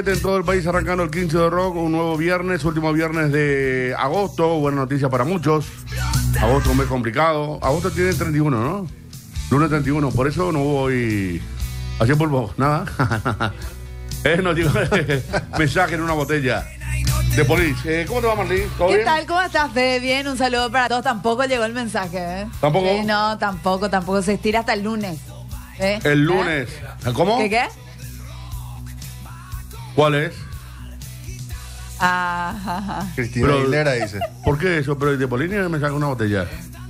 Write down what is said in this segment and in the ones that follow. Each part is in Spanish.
En todo el país arrancando el 15 de Rock, un nuevo viernes, último viernes de agosto. Buena noticia para muchos. Agosto un mes complicado. Agosto tiene 31, ¿no? Lunes 31, por eso no hubo hoy. Así polvo, nada. Nos llegó mensaje en una botella de Police. ¿Cómo te va, Marlí? ¿Todo ¿Qué bien? tal? ¿Cómo estás, Fede? Bien, un saludo para todos. Tampoco llegó el mensaje, ¿eh? ¿Tampoco? No, tampoco. Se estira hasta el lunes. El lunes. ¿Cómo? ¿Qué? ¿Cuál es? Ajá. Cristina Pero- Aguilera dice. ¿Por qué eso? Pero de Police me saca una botella.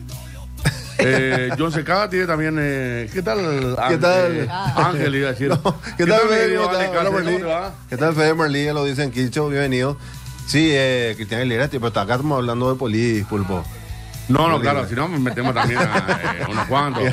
John Secada tiene también. ¿Qué tal? ¿Qué tal? Ángel, iba a decir. No, ¿qué tal, Fede? querido ¿Cómo Ale estás? Hola, Cáceres? Marlí. ¿Cómo te va? ¿Qué tal, Fede Marlí? Lo dicen Quicho, bienvenido. Sí, Cristina Aguilera, pero acá estamos hablando de Polis, Pulpo. No, claro, si no me metemos también a unos cuantos.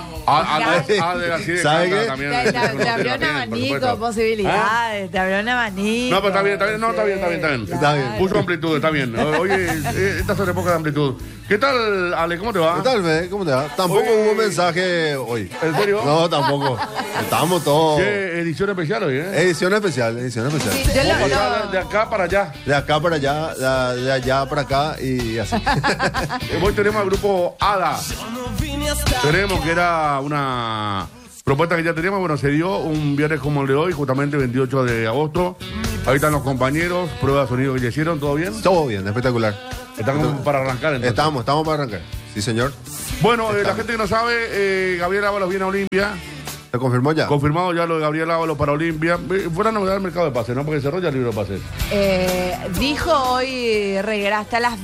Así de ¿Sabe canta qué? también. Te abrió un abanico, posibilidades. Te abrió un abanico. No, pero está bien, no, está bien. Está bien. Puso amplitud, está bien. Oye, esta es época de amplitud. ¿Qué tal, Ale? ¿Cómo te va? ¿Qué tal, Fede? ¿Cómo te va? Tampoco Oye. hubo mensaje hoy. ¿En serio? No, tampoco. Estamos todos. ¿Qué edición especial hoy, Edición especial. Sí, yo O sea, de acá para allá. De acá para allá, de allá para acá y así. Hoy tenemos al grupo ADA. Tenemos que era una propuesta que ya teníamos. Bueno, se dio un viernes como el de hoy, justamente 28 de agosto. Ahí están los compañeros, prueba de sonido que ya hicieron, ¿todo bien? Todo bien, espectacular. Están como para arrancar entonces. Estamos para arrancar. Sí, señor. Bueno, la gente que no sabe, Gabriel Ábalos viene a Olimpia. ¿Se confirmó ya? Confirmado ya lo de Gabriel Ábalos para Olimpia. Fue la novedad del mercado de pases, ¿no? Porque cerró ya el libro de pases. Dijo hoy Reguera hasta las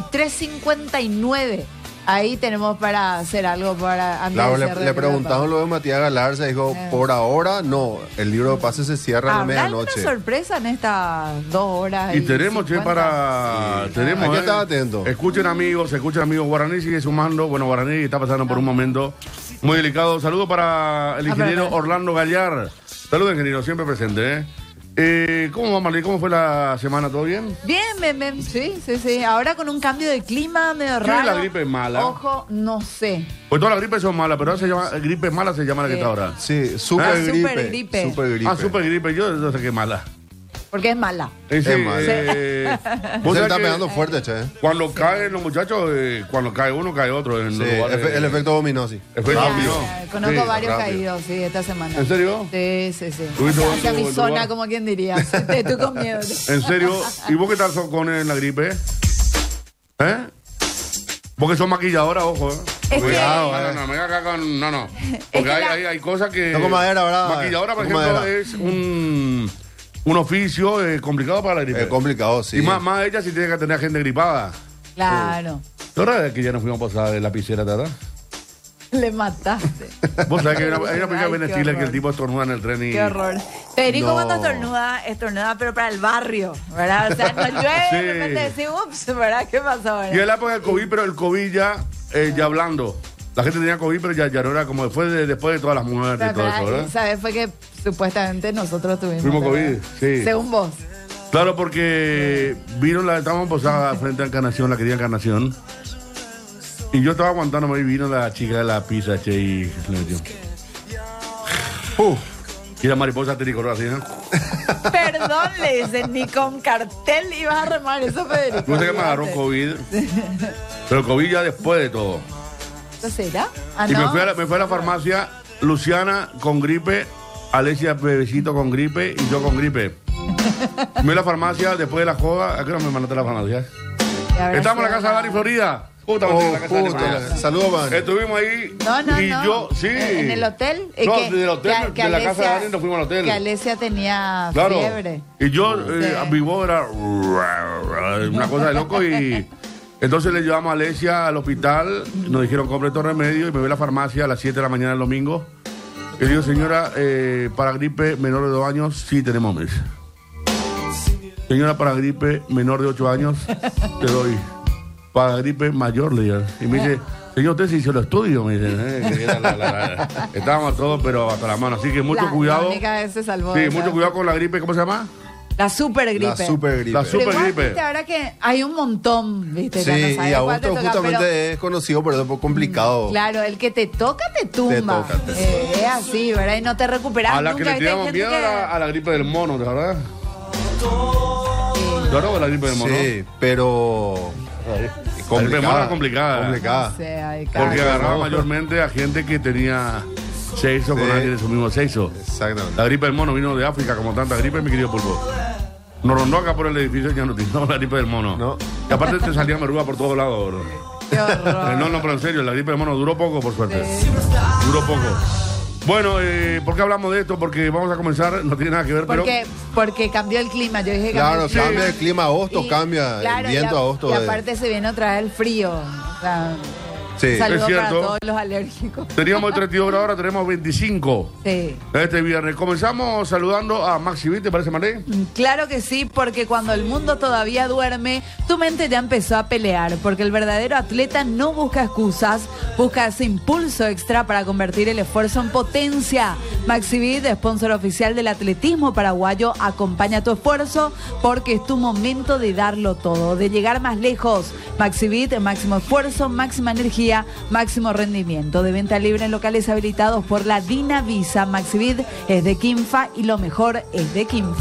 23:59. Ahí tenemos para hacer algo para antes Claro, de cierre le del preguntaron lo de Matías Galarza, dijo, por ahora no, el libro de pases se cierra a la ¿Habrá alguna medianoche. sorpresa en estas 2 horas? Y tenemos, che, 50? para... Sí. Tenemos, Hay que estar atento. Escuchen amigos. Guaraní sigue sumando. Bueno, Guaraní está pasando por un momento muy delicado. Saludo para el ingeniero perdón. Orlando Gallar. Saludos, ingeniero, siempre presente, ¿Cómo va, Marley? ¿Cómo fue la semana? ¿Todo bien? Bien. Sí. Ahora con un cambio de clima medio ¿Qué raro. es la gripe mala? Ojo, no sé. Pues todas las gripes son malas, pero ahora se llama gripe mala, se llama la que está ahora. Sí, super gripe. Supergripe. Super gripe. Ah, super gripe, yo no sé qué mala. Porque es mala. Sí, Es mala. vos Se sabés está que pegando fuerte, che. Cuando caen los muchachos, cuando cae uno, cae otro. En Sí, los lugares, el efecto dominó, sí. efecto Ya, dominó. conozco Sí, varios rápido. caídos, sí, esta semana. ¿En serio? Sí. ¿Tuviste Hacia buen mi zona, lugar? como quien diría. Estoy con miedo. ¿En serio? ¿Y vos qué tal son con la gripe? Vos que son maquilladoras, ojo, Es Cuidado, que- no, me haga acá con... No. Es Porque que hay cosas que... Toco madera, ¿verdad? Maquilladora, por Toco ejemplo, madera. es un oficio complicado para la gripe. Es complicado, sí. Y más ella si tiene que tener gente gripada. Claro. ¿La hora es que ya nos fuimos a pasar de lapicera, tata? Le mataste. Vos sabés que hay una película Ay, Ben qué Stiller que el horror. tipo estornuda en el tren y... Qué horror. Federico No. cuando estornuda, pero para el barrio, ¿verdad? O sea, no llueve, Sí. de repente decís, ups, ¿verdad? ¿Qué pasó? Y en la época del COVID, pero el COVID ya hablando. La gente tenía COVID, pero ya no era como después de todas las muertes y todo eso, ¿verdad? ¿Sabes? Fue que supuestamente nosotros tuvimos. Fuimos ¿verdad? COVID, sí. Según vos. Claro, porque estábamos posadas frente a Encarnación, la querida Encarnación. Y yo estaba aguantándome y vino la chica de la pizza, che, y le metió. Y la mariposa tricolor así, ¿no? Perdón, le dicen, ni con cartel ibas a remar eso, Federico. No sé que me agarró COVID. Pero COVID ya después de todo. ¿Esto será? Ah, Y no. me fui a la farmacia, Luciana con gripe, Alesia Bebecito con gripe y yo con gripe. Me fui a la farmacia después de la joda. ¿A qué hora me mandaste a la farmacia? Y habrá Estamos en la sido casa de Dani Florida. Justamente en la casa de Dani Florida. Saludos, man. Estuvimos ahí. No. Y yo, sí. ¿En el hotel? No, del hotel, de la casa de Dani nos fuimos al hotel. Que Alesia tenía Claro. fiebre. Y yo, Sí. mi voz era una cosa de loco y entonces le llevamos a Alesia al hospital, nos dijeron compre todo remedio y me voy a la farmacia a las 7 de la mañana el domingo. Y digo, señora, para gripe menor de 2 años, sí tenemos mes. Señora, para gripe menor de 8 años, te doy. Para gripe mayor, le digo. Y me dice, señor, usted se hizo el estudio, me dice. Que era estábamos todos, pero hasta la mano. Así que mucho La cuidado. única vez se salvó. Sí, esa. mucho cuidado con la gripe, ¿cómo se llama? La super gripe. La super gripe. La Pero super igual, gripe. viste, ahora que hay un montón, ¿viste? Sí, Ya no sabes y cuál te agosto toca, justamente pero- es conocido por eso, por complicado. Claro, el que te toca te tumba. toca. Es así, ¿verdad? Y no te recuperas A la nunca. que le ¿viste? Hay tiramos gente miedo que- a la gripe del mono, ¿de verdad? Claro, la gripe del mono. Sí, pero... La gripe del mono era complicada. Complicada. O sea, hay Porque cada- agarraba no. mayormente a gente que tenía sexo con Sí. alguien de su mismo sexo. Exactamente. La gripe del mono vino de África, como tanta gripe, mi querido Pulpo. Nos rondó acá por el edificio, ya no tiene la gripe del mono. No. Y aparte te salía verruga por todos lados, bro. Qué horror. No, pero en serio, la gripe del mono duró poco, por suerte. Duró poco. Bueno, ¿por qué hablamos de esto? Porque vamos a comenzar, no tiene nada que ver, Porque cambió el clima. Yo dije Claro, cambió cambia el clima a agosto, Y- cambia claro, el viento y a agosto. Y aparte se viene otra vez el frío. O sea, Sí. saludos Es cierto. para todos los alérgicos. teníamos 32 grados, ahora tenemos 25. Sí. Este viernes. Comenzamos saludando a Maxi Vit, ¿te parece, Maré? Claro que sí, porque cuando el mundo todavía duerme, tu mente ya empezó a pelear, porque el verdadero atleta no busca excusas, busca ese impulso extra para convertir el esfuerzo en potencia. Maxivit, sponsor oficial del atletismo paraguayo, acompaña tu esfuerzo porque es tu momento de darlo todo, de llegar más lejos. Maxivit, máximo esfuerzo, máxima energía, máximo rendimiento. De venta libre en locales habilitados por la Dinavisa. Maxivit es de Kinfa y lo mejor es de Kinfa.